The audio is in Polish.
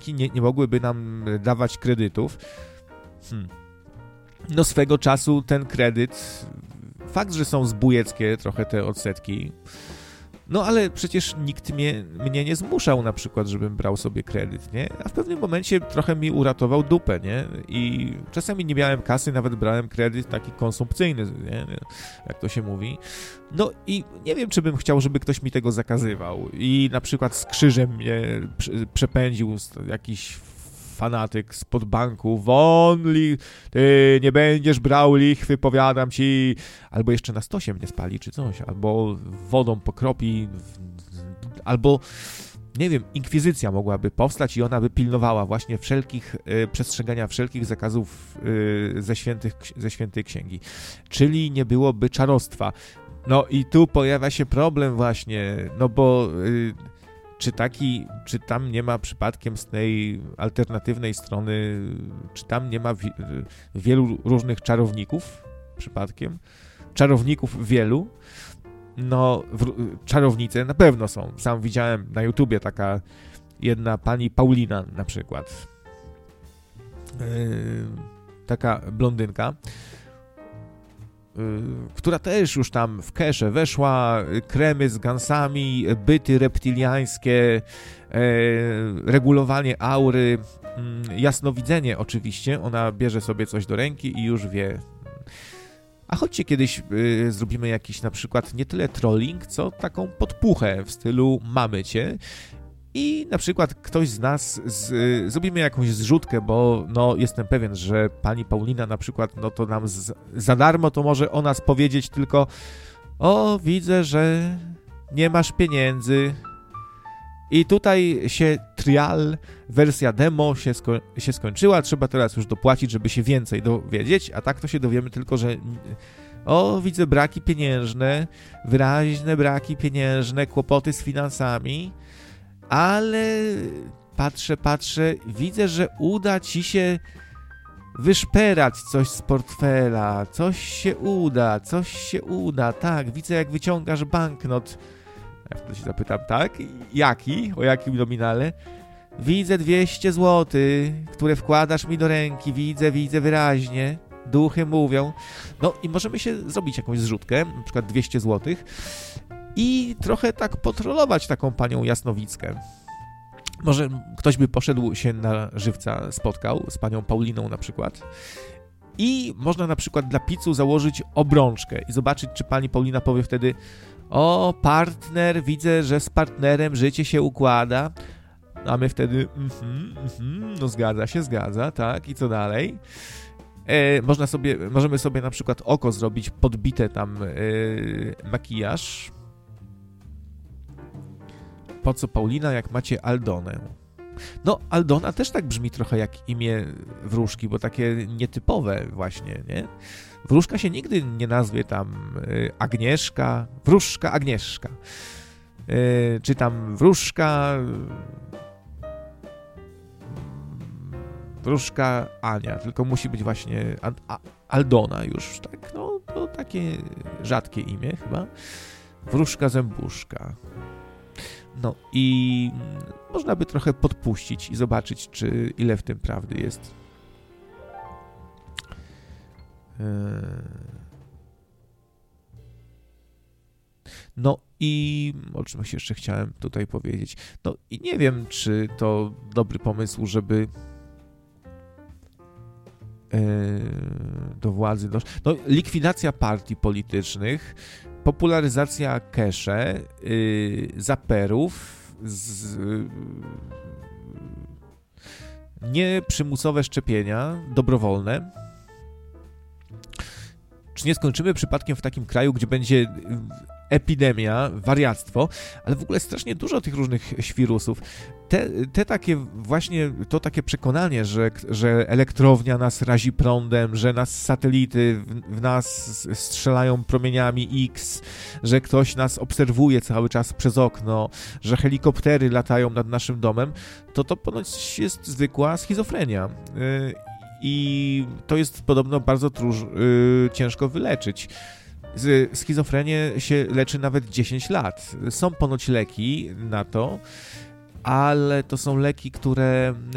banki nie mogłyby nam dawać kredytów. No swego czasu ten kredyt, fakt, że są zbójeckie trochę te odsetki, no ale przecież nikt mnie nie zmuszał na przykład, żebym brał sobie kredyt, nie? A w pewnym momencie trochę mi uratował dupę, nie? I czasami nie miałem kasy, nawet brałem kredyt taki konsumpcyjny, nie? Jak to się mówi. No i nie wiem, czy bym chciał, żeby ktoś mi tego zakazywał i na przykład z krzyżem mnie przepędził jakiś fanatyk spod banku, ty nie będziesz brał lichwy, powiadam ci, albo jeszcze na stosie mnie spali, czy coś, albo wodą pokropi, albo, nie wiem, inkwizycja mogłaby powstać i ona by pilnowała właśnie przestrzegania wszelkich zakazów ze świętej księgi, czyli nie byłoby czarostwa. No i tu pojawia się problem właśnie, no bo czy tam nie ma przypadkiem z tej alternatywnej strony, czy tam nie ma wielu różnych czarowników przypadkiem? Czarowników wielu? No, czarownice na pewno są. Sam widziałem na YouTubie taka jedna pani Paulina na przykład. Taka blondynka, która też już tam w keszę weszła, kremy z gansami, byty reptiliańskie, regulowanie aury, jasnowidzenie oczywiście, ona bierze sobie coś do ręki i już wie. A chodźcie kiedyś zrobimy jakiś na przykład nie tyle trolling, co taką podpuchę w stylu mamy cię. I na przykład ktoś z nas zrobimy jakąś zrzutkę, bo no jestem pewien, że pani Paulina na przykład, no to nam za darmo to może o nas powiedzieć tylko: o, widzę, że nie masz pieniędzy. I tutaj się trial, wersja demo się skończyła, trzeba teraz już dopłacić, żeby się więcej dowiedzieć, a tak to się dowiemy tylko, że o, widzę braki pieniężne, wyraźne braki pieniężne, kłopoty z finansami. Ale patrzę, widzę, że uda ci się wyszperać coś z portfela, coś się uda, tak, widzę jak wyciągasz banknot. Ja wtedy się zapytam, tak, jaki, o jakim nominale? Widzę 200 zł, które wkładasz mi do ręki, widzę wyraźnie, duchy mówią. No i możemy się zrobić jakąś zrzutkę, na przykład 200 zł. I trochę tak potrolować taką panią Jasnowickę. Może ktoś by poszedł się na żywca, spotkał z panią Pauliną na przykład. I można na przykład dla picu założyć obrączkę i zobaczyć, czy pani Paulina powie wtedy: o, partner, widzę, że z partnerem życie się układa. A my wtedy, no zgadza, tak, i co dalej? Możemy sobie na przykład oko zrobić, podbite tam makijaż. Po co Paulina, jak macie Aldonę? No, Aldona też tak brzmi trochę jak imię wróżki, bo takie nietypowe właśnie, nie? Wróżka się nigdy nie nazwie tam Agnieszka, wróżka Agnieszka. Czy tam wróżka Ania, tylko musi być właśnie Aldona już, tak? No, to takie rzadkie imię chyba. Wróżka Zębuszka. No i można by trochę podpuścić i zobaczyć, ile w tym prawdy jest. No i o czym się jeszcze chciałem tutaj powiedzieć. No i nie wiem, czy to dobry pomysł, żeby do władzy doszło. No, likwidacja partii politycznych, popularyzacja kesze, zaperów, nieprzymusowe szczepienia, dobrowolne. Czy nie skończymy przypadkiem w takim kraju, gdzie będzie epidemia, wariactwo, ale w ogóle strasznie dużo tych różnych świrusów. Te takie właśnie, to takie przekonanie, że elektrownia nas razi prądem, że nas satelity w nas strzelają promieniami X, że ktoś nas obserwuje cały czas przez okno, że helikoptery latają nad naszym domem, to ponoć jest zwykła schizofrenia. I to jest podobno bardzo ciężko wyleczyć. Schizofrenię się leczy nawet 10 lat. Są ponoć leki na to, ale to są leki, które